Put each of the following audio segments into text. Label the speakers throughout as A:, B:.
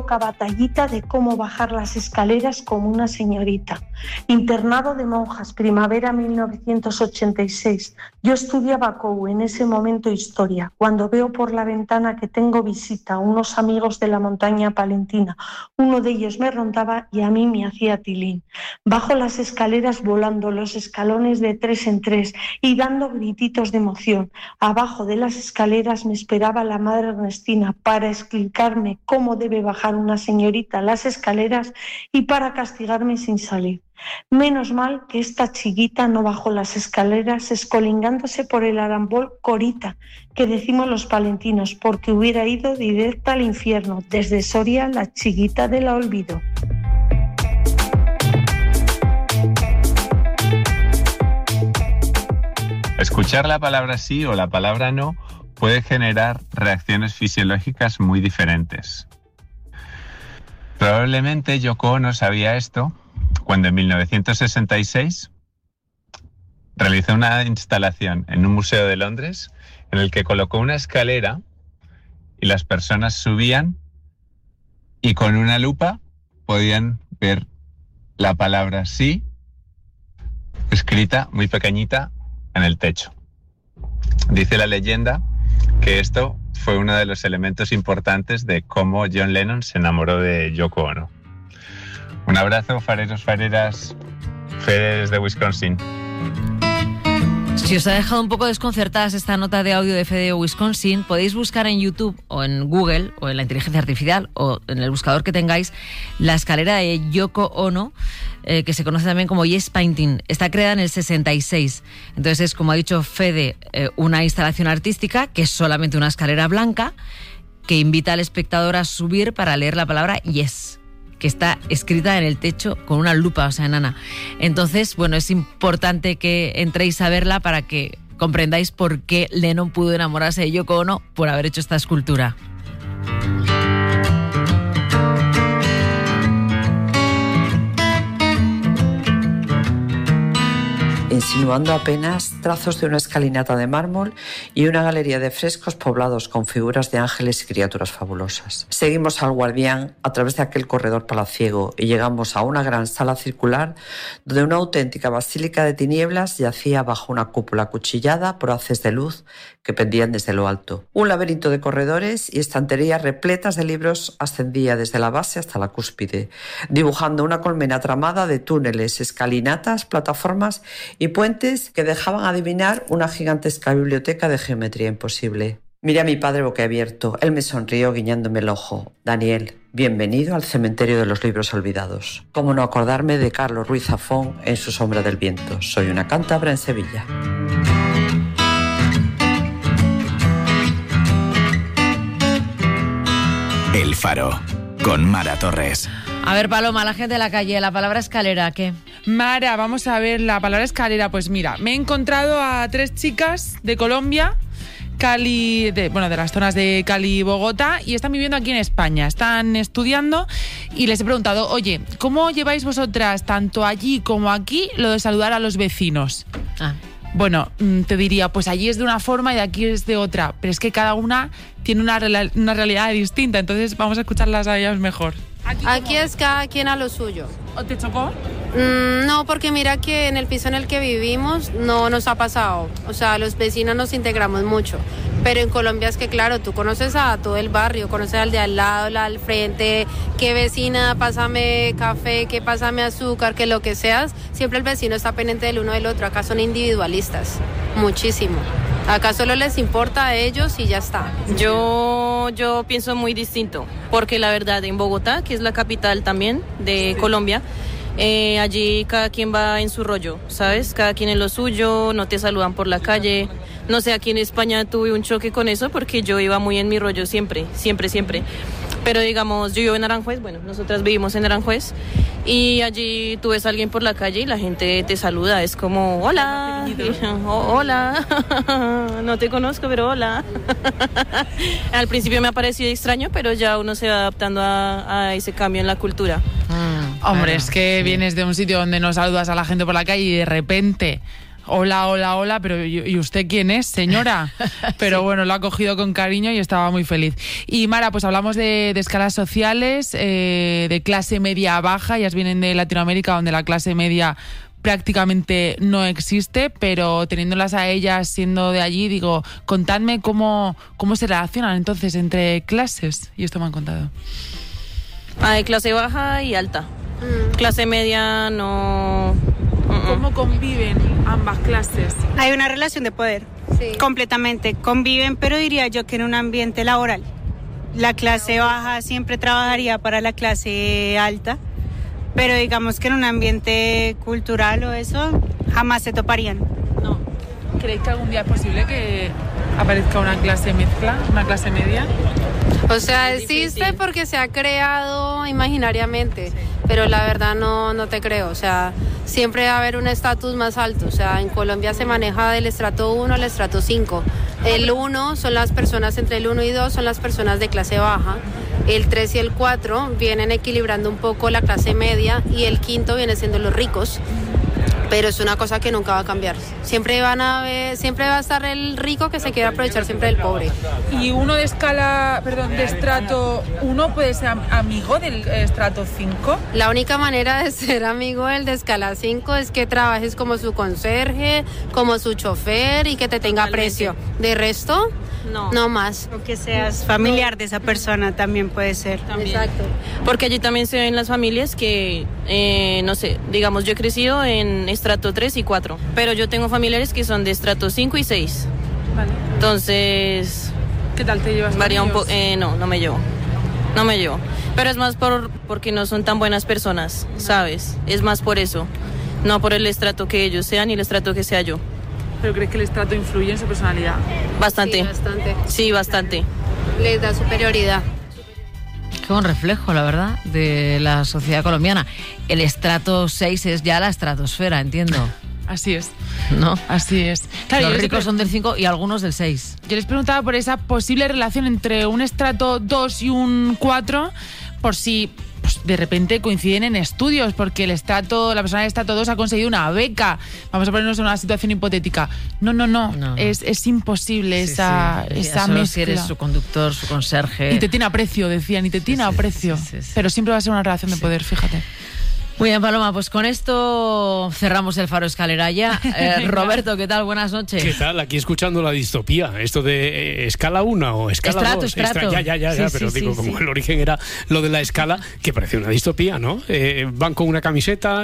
A: batallita de cómo bajar las escaleras como una señorita. Internado de monjas, primavera 1986. Yo estudiaba COU, en ese momento historia. Cuando veo por la ventana que tengo visita, unos amigos de la montaña palentina, uno de ellos me rondaba y a mí me hacía tilín. Bajo las escaleras volando los escalones de 3 en 3 y dando grititos de emoción. Abajo de las escaleras me esperaba la madre Ernestina para explicarme cómo debe bajar una señorita las escaleras y para castigarme sin salir. Menos mal que esta chiquita no bajó las escaleras escolingándose por el arambol Corita, que decimos los palentinos, porque hubiera ido directa al infierno. Desde Soria, la chiquita de la olvido.
B: Escuchar la palabra sí o la palabra no puede generar reacciones fisiológicas muy diferentes. Probablemente Yoko Ono sabía esto cuando en 1966 realizó una instalación en un museo de Londres en el que colocó una escalera y las personas subían y con una lupa podían ver la palabra sí escrita muy pequeñita en el techo. Dice la leyenda que esto fue uno de los elementos importantes de cómo John Lennon se enamoró de Yoko Ono. Un abrazo, fareros, fareras, Fede desde Wisconsin.
C: Si os ha dejado un poco desconcertadas esta nota de audio de Fede de Wisconsin, podéis buscar en YouTube o en Google o en la inteligencia artificial o en el buscador que tengáis la escalera de Yoko Ono, que se conoce también como Yes Painting. Está creada en el 66. Entonces es, como ha dicho Fede, una instalación artística que es solamente una escalera blanca que invita al espectador a subir para leer la palabra Yes, que está escrita en el techo con una lupa, o sea, enana. Entonces, bueno, es importante que entréis a verla para que comprendáis por qué Lennon pudo enamorarse de Yoko Ono por haber hecho esta escultura.
D: Insinuando apenas trazos de una escalinata de mármol y una galería de frescos poblados con figuras de ángeles y criaturas fabulosas. Seguimos al guardián a través de aquel corredor palaciego y llegamos a una gran sala circular donde una auténtica basílica de tinieblas yacía bajo una cúpula acuchillada por haces de luz que pendían desde lo alto. Un laberinto de corredores y estanterías repletas de libros ascendía desde la base hasta la cúspide, dibujando una colmena tramada de túneles, escalinatas, plataformas y puentes que dejaban adivinar una gigantesca biblioteca de geometría imposible. Miré a mi padre boquiabierto. Él me sonrió guiñándome el ojo. Daniel, bienvenido al cementerio de los libros olvidados. ¿Cómo no acordarme de Carlos Ruiz Zafón en Su sombra del viento? Soy una cántabra en Sevilla.
E: El Faro, con Mara Torres.
C: A ver, Paloma, la gente de la calle, la palabra escalera, ¿qué?
F: Mara, vamos a ver la palabra escalera. Pues mira, me he encontrado a 3 chicas de Colombia, Cali, de las zonas de Cali y Bogotá, y están viviendo aquí en España. Están estudiando y les he preguntado, oye, ¿cómo lleváis vosotras, tanto allí como aquí, lo de saludar a los vecinos? Bueno, te diría, pues allí es de una forma y de aquí es de otra, pero es que cada una tiene una realidad distinta, entonces vamos a escucharlas a ellas mejor.
G: Aquí es cada quien a lo suyo.
F: ¿O te chocó?
G: No, porque mira que en el piso en el que vivimos no nos ha pasado. O sea, los vecinos nos integramos mucho. Pero en Colombia es que, claro, tú conoces a todo el barrio, conoces al de al lado, la al frente, qué vecina, pásame café, qué pásame azúcar, que lo que seas. Siempre el vecino está pendiente del uno del otro. Acá son individualistas, muchísimo. Acá solo les importa a ellos y ya está.
H: Yo pienso muy distinto, porque la verdad en Bogotá, que es la capital también de Colombia, allí cada quien va en su rollo, ¿sabes? Cada quien en lo suyo, no te saludan por la calle. No sé, aquí en España tuve un choque con eso porque yo iba muy en mi rollo siempre. Pero digamos, yo vivo en Aranjuez, nosotras vivimos en Aranjuez, y allí tú ves a alguien por la calle y la gente te saluda, es como, hola, hola, no te conozco, pero hola. Al principio me ha parecido extraño, pero ya uno se va adaptando a ese cambio en la cultura.
F: Hombre, es que vienes de un sitio donde no saludas a la gente por la calle y de repente hola, pero ¿y usted quién es, señora? Pero bueno, lo ha cogido con cariño y estaba muy feliz. Y Mara, pues hablamos de escalas sociales, de clase media baja, ellas vienen de Latinoamérica, donde la clase media prácticamente no existe, pero teniéndolas a ellas siendo de allí, digo, contadme cómo se relacionan entonces entre clases, y esto me han contado.
H: Hay clase baja y alta. Clase media no...
F: ¿Cómo conviven ambas clases?
I: Hay una relación de poder, sí. Completamente. Conviven, pero diría yo que en un ambiente laboral. La clase baja siempre trabajaría para la clase alta, pero digamos que en un ambiente cultural o eso, jamás se toparían.
F: No. ¿Creéis que algún día es posible que aparezca una clase mezcla, una clase media?
G: O sea, existe porque se ha creado imaginariamente, pero la verdad no te creo. O sea, siempre va a haber un estatus más alto. O sea, en Colombia se maneja del estrato 1 al estrato 5. El 1 son las personas, entre el 1 y 2 son las personas de clase baja. El 3 y el 4 vienen equilibrando un poco la clase media y el 5 viene siendo los ricos. Pero es una cosa que nunca va a cambiar. Siempre va a estar el rico que se quiere aprovechar siempre del pobre.
F: ¿Y uno de estrato 1 puede ser amigo del estrato 5?
G: La única manera de ser amigo del de escala 5 es que trabajes como su conserje, como su chofer y que te tenga aprecio. De resto, no más.
I: O que seas familiar de esa persona también puede ser.
G: También. Exacto.
H: Porque allí también se ven las familias que, no sé, digamos, yo he crecido en estrato 3 y 4, pero yo tengo familiares que son de estrato 5 y 6.
F: Vale.
H: Entonces...
F: ¿Qué tal te llevas?
H: Varía un poco. No me llevo. Pero es más porque no son tan buenas personas, ¿sabes? Es más por eso. No por el estrato que ellos sean y el estrato que sea yo.
F: ¿Pero crees que el estrato influye en su personalidad?
H: Bastante.
G: Sí,
H: bastante.
G: Les da superioridad.
C: Qué buen reflejo, la verdad, de la sociedad colombiana. El estrato 6 es ya la estratosfera, entiendo.
F: Así es.
C: ¿No?
F: Así es. Claro,
C: los ricos son del 5 y algunos del 6.
F: Yo les preguntaba por esa posible relación entre un estrato 2 y un 4, por si pues, de repente coinciden en estudios, porque la persona del estrato 2 ha conseguido una beca. Vamos a ponernos en una situación hipotética. No. Es imposible esa
C: solo
F: mezcla.
C: Si eres su conductor, su conserje.
F: Y te tiene aprecio, decían, aprecio. Sí. Pero siempre va a ser una relación de poder, fíjate.
C: Muy bien, Paloma, pues con esto cerramos el Faro Escalera ya. Roberto, ¿qué tal? Buenas noches.
J: ¿Qué tal? Aquí escuchando la distopía, esto de escala 1 o escala 2.
C: Estrato.
J: Ya, pero digo, como el origen era lo de la escala, que parece una distopía, ¿no? Van con una camiseta...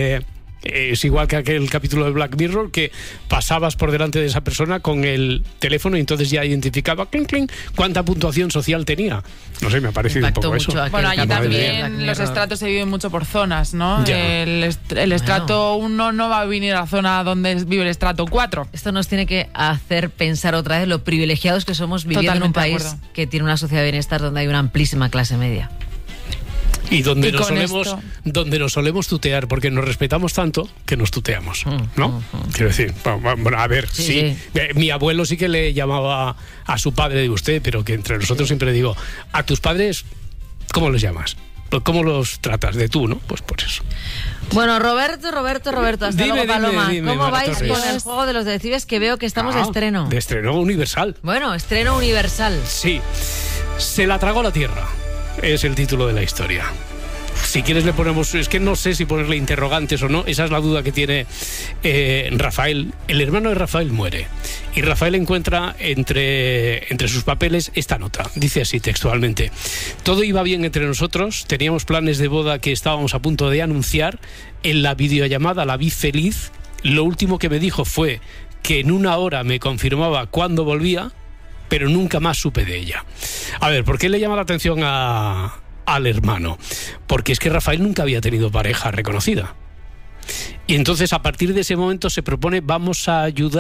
J: es igual que aquel capítulo de Black Mirror, que pasabas por delante de esa persona con el teléfono y entonces ya identificaba cuánta puntuación social tenía. No sé, me ha parecido un poco eso.
F: Bueno, allí también los estratos se viven mucho por zonas, ¿no? El estrato 1 no va a venir a la zona donde vive el estrato 4.
C: Esto nos tiene que hacer pensar otra vez lo privilegiados que somos viviendo en un país que tiene una sociedad de bienestar donde hay una amplísima clase media.
J: Y donde nos solemos tutear, porque nos respetamos tanto que nos tuteamos, ¿no? Quiero decir, bueno, a ver, sí. Mi abuelo sí que le llamaba a su padre de usted, pero que entre nosotros siempre le digo, a tus padres, ¿cómo los llamas? ¿Cómo los tratas? De tú, ¿no? Pues por eso.
C: Bueno, Roberto, hasta luego, Paloma. ¿Cómo vais con el juego de los decibes? Que veo que estamos de estreno.
J: De estreno universal.
C: Bueno, estreno universal.
J: Sí. Se la tragó la tierra. Es el título de la historia. Si quieres le ponemos... Es que no sé si ponerle interrogantes o no. Esa es la duda que tiene Rafael. El hermano de Rafael muere. Y Rafael encuentra entre sus papeles esta nota. Dice así textualmente: todo iba bien entre nosotros. Teníamos planes de boda que estábamos a punto de anunciar. En la videollamada la vi feliz. Lo último que me dijo fue que en 1 hora me confirmaba cuándo volvía, pero nunca más supe de ella. A ver, ¿por qué le llama la atención al hermano? Porque es que Rafael nunca había tenido pareja reconocida. Y entonces, a partir de ese momento, se propone: vamos a ayudar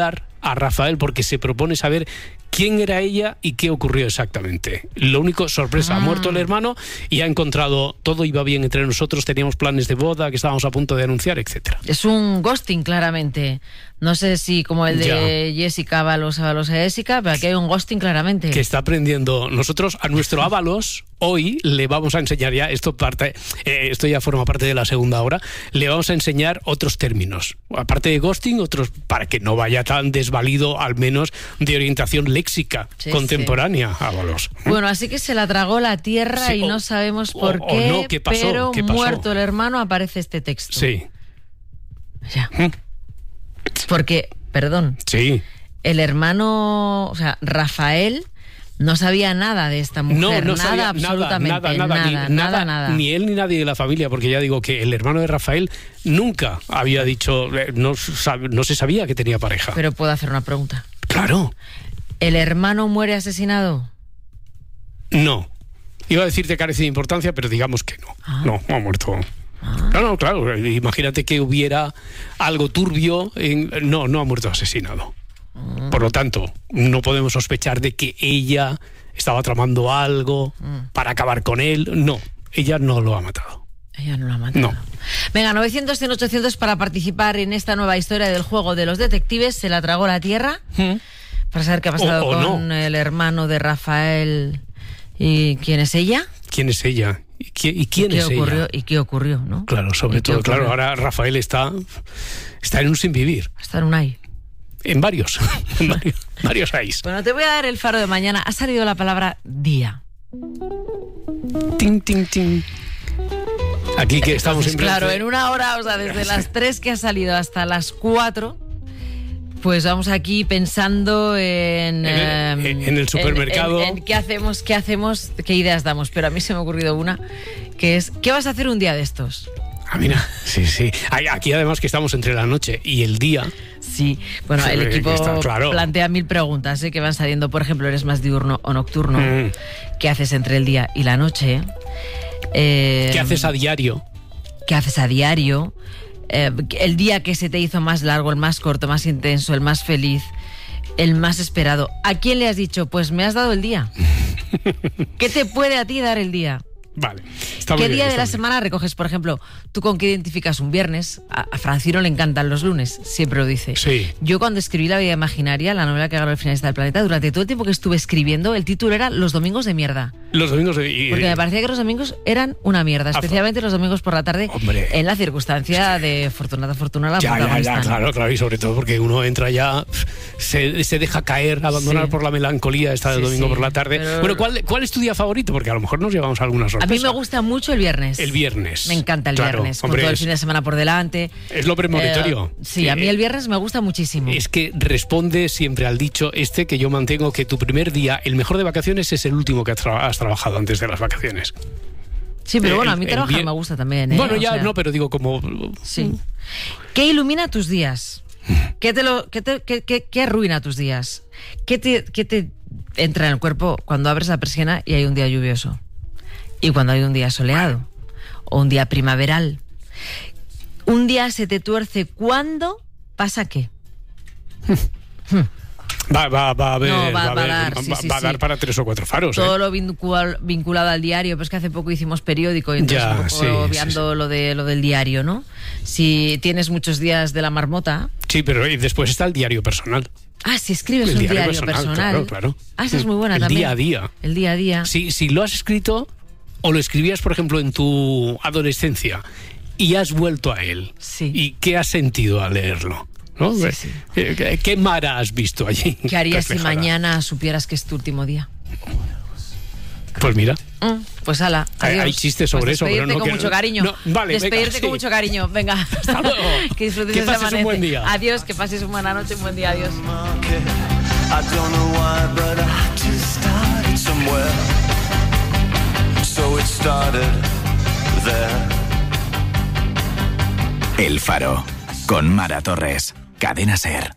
J: a Rafael porque se propone saber quién era ella y qué ocurrió exactamente. Lo único, sorpresa, ha muerto el hermano y ha encontrado, todo iba bien entre nosotros, teníamos planes de boda que estábamos a punto de anunciar, etcétera.
C: Es un ghosting, claramente. No sé si como el de Jessica Ábalos a Jessica, pero aquí hay un ghosting claramente.
J: Que está aprendiendo. Nosotros a nuestro Ábalos hoy le vamos a enseñar ya, esto ya forma parte de la segunda hora, le vamos a enseñar otros términos. Aparte de ghosting, otros, para que no vaya tan desvalido, al menos de orientación léxica contemporánea, Ábalos.
C: Bueno, así que se la tragó la tierra y no sabemos por qué,
J: no, ¿qué pasó?
C: pero
J: ¿Qué pasó?
C: Muerto el hermano aparece este texto.
J: Sí.
C: Ya. Porque, perdón, el hermano, o sea, Rafael no sabía nada de esta mujer,
J: no sabía
C: absolutamente nada.
J: Ni él ni nadie de la familia, porque ya digo que el hermano de Rafael nunca había dicho, no se sabía que tenía pareja.
C: Pero puedo hacer una pregunta.
J: Claro.
C: ¿El hermano muere asesinado?
J: No. Iba a decirte carece de importancia, pero digamos que no. No ha muerto. No, claro, imagínate que hubiera algo turbio. No ha muerto asesinado. Por lo tanto, no podemos sospechar de que ella estaba tramando algo para acabar con él. No, ella no lo ha matado.
C: Ella no lo ha matado.
J: No.
C: Venga, 900, 100, 800 para participar en esta nueva historia del juego de los detectives. Se la tragó la tierra. Para saber qué ha pasado con el hermano de Rafael. ¿Y quién es ella?
J: ¿Quién es ella? ¿Y quién es ella?
C: ¿Y qué ocurrió, no?
J: Claro, sobre todo, claro, ahora Rafael está en un sinvivir.
C: Está en un ay.
J: En varios ayes.
C: Bueno, te voy a dar el faro de mañana. Ha salido la palabra día.
J: Ting, ting, ting. Aquí que estamos en
C: claro, en una hora, o sea, desde las 3 que ha salido hasta las 4, pues vamos aquí pensando en
J: el supermercado.
C: En qué hacemos, qué ideas damos. Pero a mí se me ha ocurrido una, que es, ¿qué vas a hacer un día de estos?
J: Ah, mira, sí. Aquí además que estamos entre la noche y el día.
C: Sí, bueno, el equipo plantea 1000 preguntas que van saliendo. Por ejemplo, ¿eres más diurno o nocturno? ¿Qué haces entre el día y la noche?
J: ¿Qué haces a diario?
C: El día que se te hizo más largo, el más corto, más intenso, el más feliz, el más esperado. ¿A quién le has dicho? Pues me has dado el día. ¿Qué te puede a ti dar el día?
J: Vale.
C: ¿Qué día de la semana recoges? Por ejemplo, ¿tú con qué identificas un viernes? A Francino le encantan los lunes, siempre lo dice.
J: Sí.
C: Yo cuando escribí La vida imaginaria, la novela que ganó el finalista del planeta, durante todo el tiempo que estuve escribiendo, el título era Los domingos de mierda.
J: Los domingos
C: porque me parecía que los domingos eran una mierda, especialmente los domingos por la tarde.
J: Hombre.
C: En la circunstancia de Fortuna la
J: ya, claro, y sobre todo porque uno entra ya, se deja caer, abandonar por la melancolía esta del domingo por la tarde. Pero... Bueno, ¿cuál es tu día favorito? Porque a lo mejor nos llevamos algunas sorpresas.
C: A mí me gusta mucho el viernes.
J: El viernes.
C: Me encanta el viernes, con todo el fin de semana por delante.
J: Es lo premonitorio.
C: Sí, a mí el viernes me gusta muchísimo.
J: Es que responde siempre al dicho que yo mantengo, que tu primer día, el mejor de vacaciones, es el último que has trabajado antes de las vacaciones.
C: Sí, pero bueno, a mí trabajar me gusta también.
J: Bueno, no, pero digo como...
C: Sí. ¿Qué ilumina tus días? ¿Qué arruina tus días? ¿Qué te entra en el cuerpo cuando abres la persiana y hay un día lluvioso? Y cuando hay un día soleado o un día primaveral. Un día se te tuerce. ¿Cuándo pasa qué?
J: Va a dar para 3 o 4 faros.
C: Todo lo vinculado al diario, pero es que hace poco hicimos periódico y entonces obviando lo del diario, ¿no? Si tienes muchos días de la marmota.
J: Sí, pero después está el diario personal.
C: Ah, si escribes un diario personal.
J: Claro.
C: Ah, esa es muy buena también. El día a día.
J: Si lo has escrito o lo escribías, por ejemplo, en tu adolescencia y has vuelto a él.
C: Sí.
J: ¿Y qué has sentido al leerlo? ¿No?
C: Sí.
J: ¿Qué Mara has visto allí?
C: ¿Qué harías si mañana supieras que es tu último día?
J: Pues mira.
C: Pues ala, adiós.
J: Hay chistes sobre eso, pero no
C: con mucho cariño. Despedirte con mucho cariño. Venga.
J: Hasta luego.
C: Que disfrutes
J: que pases un buen día.
C: Adiós, que pases una buena noche, un buen día. Adiós.
E: El Faro, con Mara Torres. Cadena SER.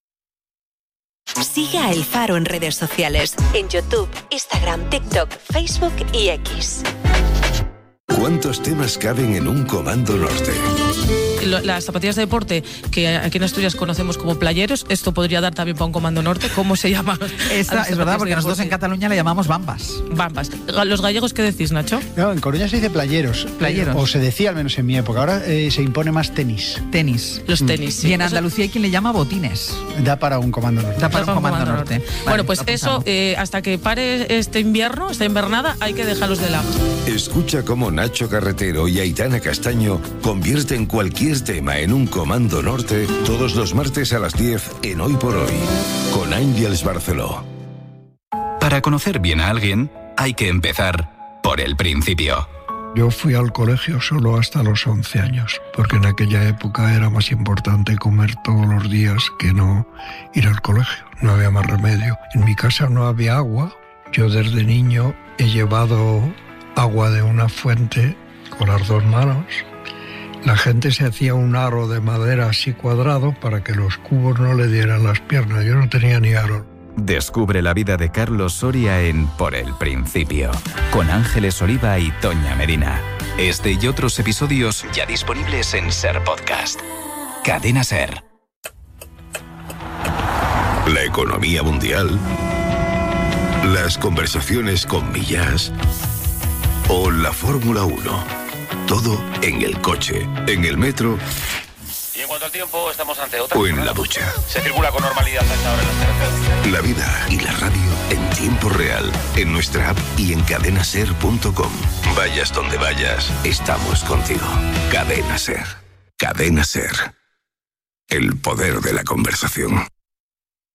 K: Sigue a El Faro en redes sociales, en YouTube, Instagram, TikTok, Facebook y X.
L: ¿Cuántos temas caben en un Comando Norte? las zapatillas de deporte, que aquí en Asturias conocemos como playeros, esto podría dar también para un Comando Norte. ¿Cómo se llama?
M: Esta es verdad, porque nosotros en Cataluña le llamamos bambas.
L: Bambas. ¿Los gallegos qué decís, Nacho?
N: No, en Coruña se dice playeros. O se decía, al menos en mi época. Ahora se impone más tenis.
M: Tenis.
L: Los tenis, sí.
M: Y en Andalucía hay quien le llama botines.
N: Da para un Comando Norte.
M: Da para un Comando Norte.
L: Vale, bueno, pues eso, hasta que pare esta invernada, hay que dejarlos de lado.
O: Escucha cómo Nacho Carretero y Aitana Castaño convierten cualquier tema en un Comando Norte todos los martes a las 10 en Hoy por Hoy, con Ángels Barceló.
E: Para conocer bien a alguien, hay que empezar por el principio.
P: Yo fui al colegio solo hasta los 11 años, porque en aquella época era más importante comer todos los días que no ir al colegio. No había más remedio. En mi casa no había agua. Yo desde niño he llevado agua de una fuente con las dos manos. La gente se hacía un aro de madera así cuadrado para que los cubos no le dieran las piernas. Yo no tenía ni aro.
E: Descubre la vida de Carlos Soria en Por el Principio, con Ángeles Oliva y Toña Medina. Este y otros episodios ya disponibles en Ser Podcast. Cadena Ser.
O: La economía mundial, las conversaciones con Millás o la Fórmula 1. Todo en el coche, en el metro.
Q: Y en cuanto al tiempo, estamos ante otra.
O: O en la ducha.
Q: Se circula con normalidad a esta hora en las carreteras.
O: La vida y la radio en tiempo real, en nuestra app y en cadenaser.com. Vayas donde vayas, estamos contigo. Cadena Ser. Cadena Ser. El poder de la conversación.